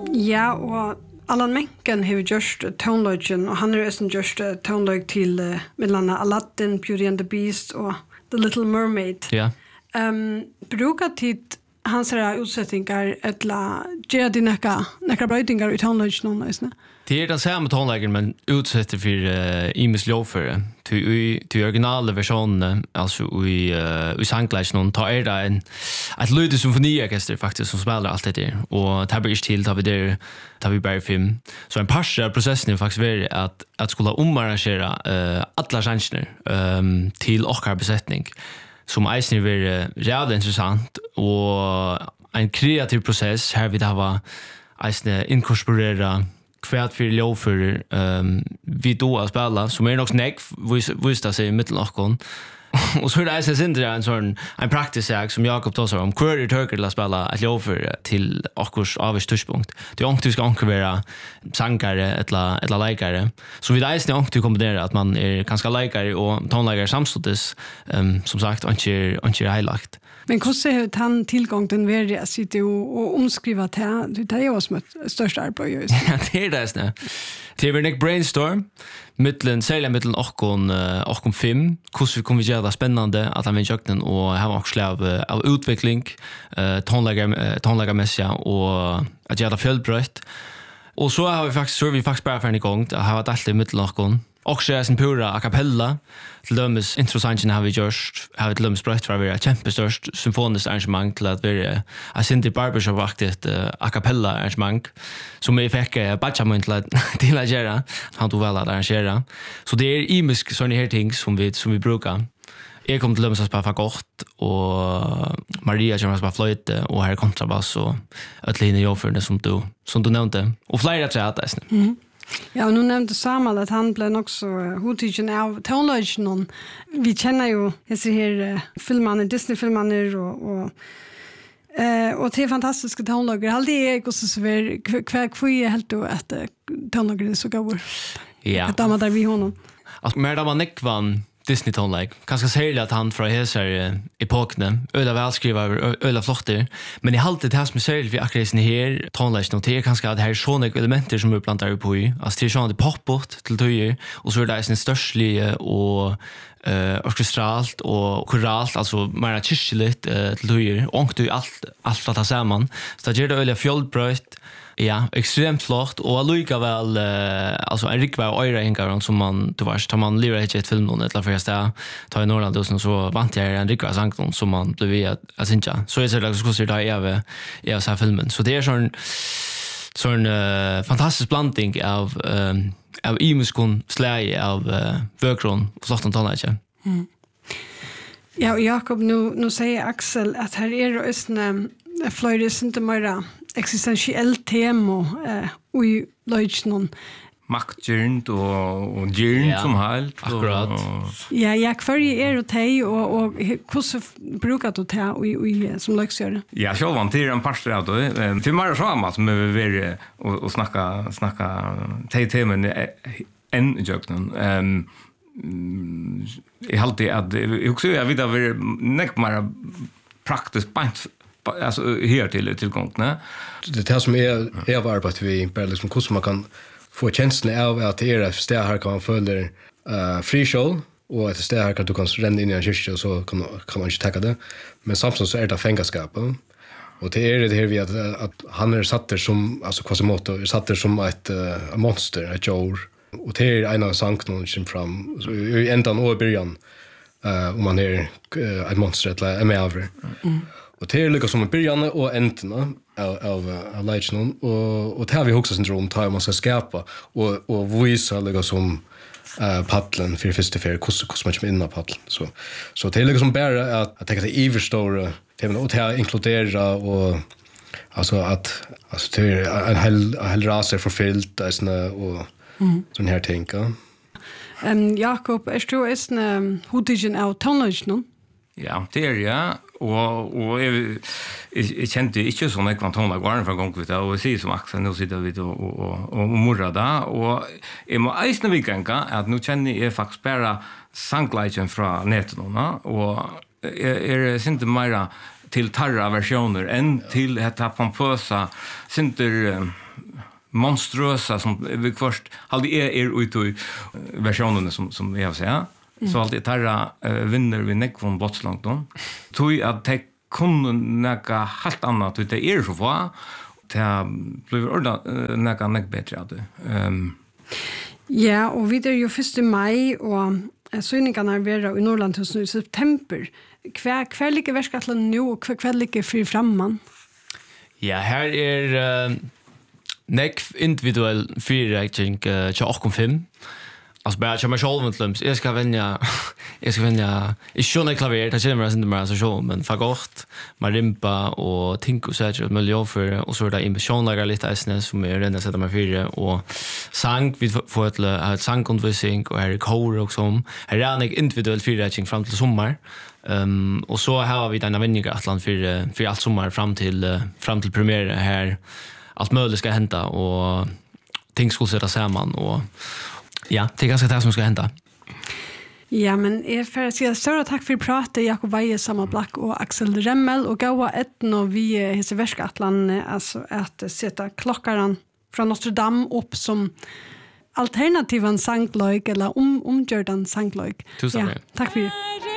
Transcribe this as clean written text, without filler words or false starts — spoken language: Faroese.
Ja, og Alan Menken har gjort tonelagen, og han har også gjort tonelag til mellan Aladdin, Beauty and the Beast og The Little Mermaid. Ja. Brukar tid hans utsättningar eller ger de några brödingar i tonelagen någon. Det är den samma tonlagen men utsätter för Imis Loffer till originala versionen alltså i sanglagen någon tar det en ett lite symfoniorkester faktiskt som spelar allt det och tar vi till tar vi bara film så en parsa processen faktiskt är att skulle omarrangera alla chanser till och besättning som eisen är reellt intressant och en kreativ process här vi har eisen inkorporera kvärt för låfer vi då att spela som är nog snäck visst att säga mittellockon och så är det sen en praktisk som Jakob då sa om query turker att spela att låfer till akurs avståndspunkt det är också ska ankvera sankare eller läkare så vi där är också kombinera att man är ganska läkare och tonläggare samstödes som sagt inte highlight. Men hur ser han tillgång den värde att sitta och omskriva det är ju som ett största arbete just. Ja, det är det snä. Det är en brainstorm mitteln och 5 hur vi kommer göra det spännande att använda jöknen och ha också av utveckling tonläggarmässiga och att göra det följdbrött. Och så har vi faktiskt bara för en gång att ha det alltid mitteln också är en pura a cappella till dömes introsanchen har vi har ett löms brött för att vara kämpestörst symfoniskt arrangemang till att vara a synti barbershop-aktigt a cappella arrangemang som vi fick Bachamun till att göra han tog väl att arrangera så det är imisk sådana här ting som vi brukar. Jag kom till löms att spela gott och Maria kommer att spela flöjte och här kontrabass och ett linje jobbförande som du nämnde och flera tror jag att det är. Ja, och nu nämnde Samuel att han blev också hottigen av tonlagen. Vi känner ju dessa här filmerna, Disney-filmerna och det är fantastiska tonlager. Alltid är också så kvar är helt då att tonlager är så goda. Ja. Att de där vi honom. Alltså mer där man nekvan Disney tonlag. Kanske säga att han från hesar epokne öla välskriva öla flotter, men I alltid det här som säger vi akkurat ni här tonlagen och det är kanske att det här såna elementer som upplantar på i. Alltså det är såna det poppot till tojer och så är det en störstlig och orkestralt och koralt alltså mer kyrkligt till tojer och du allt att ta samman. Så det gör det öla fjollbröt. Ja, extremt flott och allika väl alltså en riktig öra hängare som man tar man lever ett film någon eller för jag tar I Norrland och så vant jag en riktig sång som man blev att synja. Så är det också så där jag så här filmen. Så det är sån fantastisk blandning av imuskon släge av vökron och flottan tonage. Ja, och Jakob nu säger Axel att här är det en flöjdes inte mer existentiellt tema i löjtnon. Maktgyrnt och gyrnt som helt. Akkurat. Ja, kvar är det tej och hur brukar du ta i som löjtgör? Ja, självan till en pastor av det. För mer samma som vi vill och snacka temen en jöknen. Jag alltid att också jag vet att vi näck mer praktiskt alltså här till gången. Det här som är arbetat vi bara liksom hur man kan få känslan av att det är ett ställe här kan man följa free show och ett ställe här kan du kan ränna in I en kyrka och så kan man inte täcka det. Men samtidigt så är det fängskap. Och det är det här vi att han är satt där som alltså Quasimodo är satt där som ett monster, ett djur. Och det är en av sanktionen som fram så I ändan och början om man är ett monster eller med över. Och det är lika som en början och änden av legenden och det har vi också syndrom tar man ska skapa och visa lika som paddeln för första för hur man kommer in på paddeln så det är lika som bara att tänka sig överstora teman och det inkludera och alltså att alltså det är en hel raser förfyllt och sån här tänka. Jakob, är du en hottigen av tonlagen? Ja, det är jag. Och jag kände inte så mycket tonlag var för gång vet och se som Axel nu sitter vi och morra där och jag må eisne vi ganga att nu känner jag faktiskt bara sanglagen från nätet och är inte mera till tarra versioner än till detta pompösa synder monstruösa som vi först hade ut i versionerna som vi har säga. Så alltid tarra vinner vi neck från botslångt då. Tog att det kunde näka helt annat det så få. Det blir orda näka neck bättre att Ja, och vidare ju 1 maj och synningarna vara i Norrland i september. Kvar ligger verkatlan nu och kvar ligger fri framman. Ja, här neck individuell fyrräkning till 8,5. Alltså bara jag själv inte jag ska välja jag skulle klaver det känner jag inte mer så men för gott marimpa och tinko säger miljö för och så där emotionella lite isness som är den sätter mig för och sang vi får ett sångkonversering och är kor och som är en individuell fyrräkning fram till sommar. Och så har vi denna vänniga Atlant för allt sommar fram till premiär här allt möjligt ska hända och ting ska sätta samman och ja, det är ganska det som ska hända. Ja, men för att säga större tack för pratet Jakob Weihe, Samma Black och Axel Remmel och gaua etno vi hese verskatlan alltså att sätta klockan från Notre Dame upp som alternativan sanglöjk eller omgjördan sanglöjk. Tusen tack för det.